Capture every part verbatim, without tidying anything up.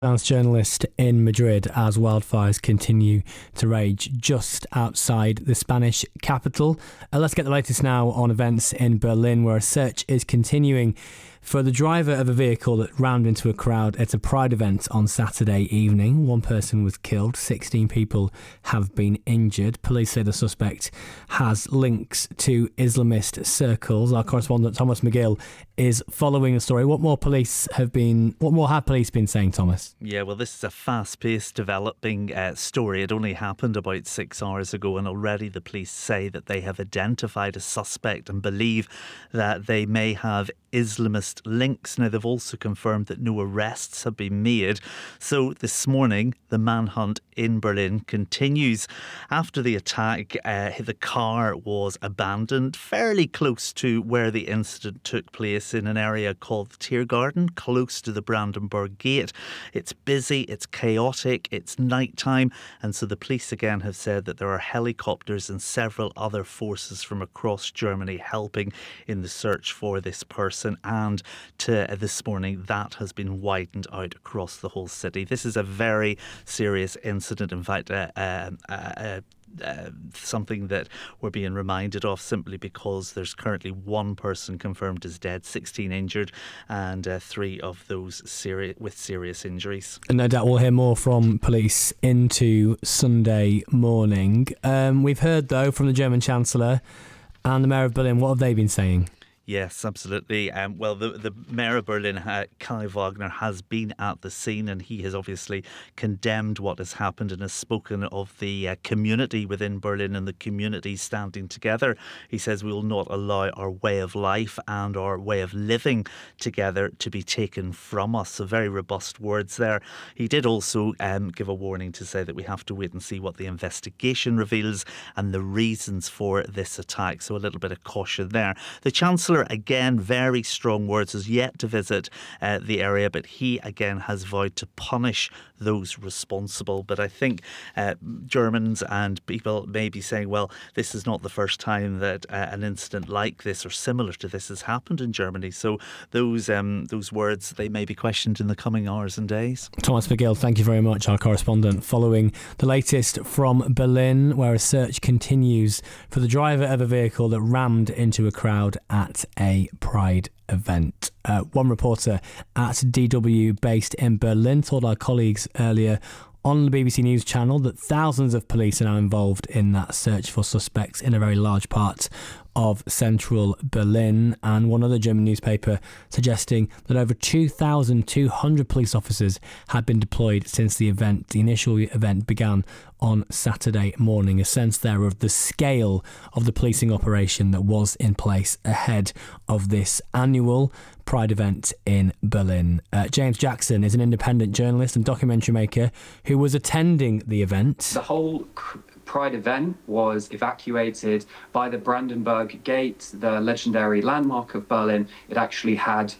Freelance journalist in Madrid as wildfires continue to rage just outside the Spanish capital. Uh, let's get the latest now on events in Berlin, where a search is continuing for the driver of a vehicle that rammed into a crowd at a Pride event on Saturday evening. One person was killed, sixteen people have been injured. Police say the suspect has links to Islamist circles. Our correspondent Thomas McGill is following the story. What more police have been? What more have police been saying, Thomas? Yeah, well, this is a fast-paced developing uh, story. It only happened about six hours ago, and already the police say that they have identified a suspect and believe that they may have Islamist links. Now, they've also confirmed that no arrests have been made. So this morning, the manhunt in Berlin continues. After the attack, uh, the car was abandoned fairly close to where the incident took place, in an area called the Tiergarten, close to the Brandenburg Gate. It's busy, it's chaotic, it's nighttime, and so the police again have said that there are helicopters and several other forces from across Germany helping in the search for this person. And to uh, this morning, that has been widened out across the whole city. This is a very serious incident. In fact, uh, uh, uh, Uh, something that we're being reminded of, simply because there's currently one person confirmed as dead, sixteen injured, and uh, three of those seri- with serious injuries. And no doubt we'll hear more from police into Sunday morning. Um, we've heard, though, from the German Chancellor and the Mayor of Berlin. What have they been saying? Yes, absolutely. Um, well, the, the Mayor of Berlin, uh, Kai Wagner, has been at the scene, and he has obviously condemned what has happened and has spoken of the uh, community within Berlin and the community standing together. He says we will not allow our way of life and our way of living together to be taken from us. So very robust words there. He did also um, give a warning to say that we have to wait and see what the investigation reveals and the reasons for this attack. So a little bit of caution there. The Chancellor, again, very strong words, has yet to visit uh, the area, but he again has vowed to punish those responsible. But I think uh, Germans and people may be saying, well, this is not the first time that uh, an incident like this or similar to this has happened in Germany. So those um, those words, they may be questioned in the coming hours and days. Thomas McGill, thank you very much, our correspondent, following the latest from Berlin, where a search continues for the driver of a vehicle that rammed into a crowd at a Pride event. Uh, one reporter at D W based in Berlin told our colleagues earlier on the B B C News channel that thousands of police are now involved in that search for suspects in a very large part of central Berlin, and one other German newspaper suggesting that over two thousand two hundred police officers had been deployed since the event, the initial event began on Saturday morning. A sense there of the scale of the policing operation that was in place ahead of this annual Pride event in Berlin. Uh, James Jackson is an independent journalist and documentary maker who was attending the event. The whole Pride event was evacuated by the Brandenburg Gate, the legendary landmark of Berlin. It actually had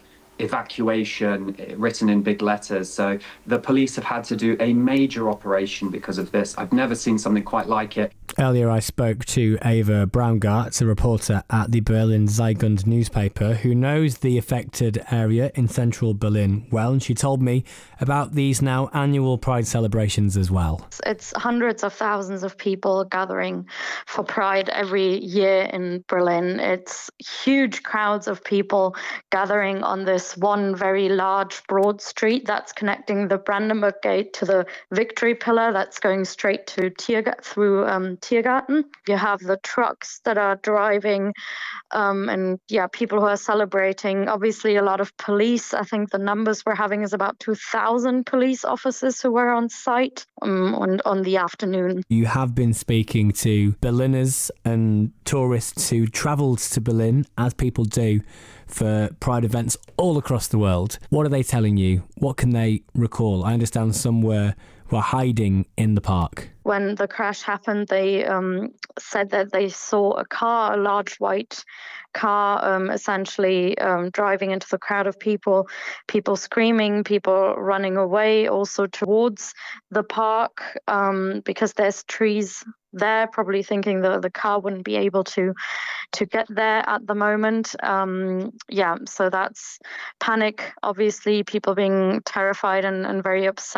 evacuation written in big letters. So the police have had to do a major operation because of this. I've never seen something quite like it. Earlier I spoke to Ava Braungart, a reporter at the Berlin Zeitung newspaper, who knows the affected area in central Berlin well, and she told me about these now annual Pride celebrations as well. It's hundreds of thousands of people gathering for Pride every year in Berlin. It's huge crowds of people gathering on this one very large broad street that's connecting the Brandenburg Gate to the Victory Pillar that's going straight to Tiergarten, through um, Tiergarten. You have the trucks that are driving um, and yeah, people who are celebrating. Obviously a lot of police. I think the numbers we're having is about two thousand police officers who were on site um, on, on the afternoon. You have been speaking to Berliners and tourists who travelled to Berlin, as people do, for Pride events all across the world. What are they telling you? What can they recall? I understand some were, were hiding in the park. When the crash happened, they um, said that they saw a car, a large white car, um, essentially um, driving into the crowd of people, people screaming, people running away also towards the park um, because there's trees there, probably thinking that the car wouldn't be able to to get there at the moment. Um, yeah, so that's panic, obviously, people being terrified and, and very upset.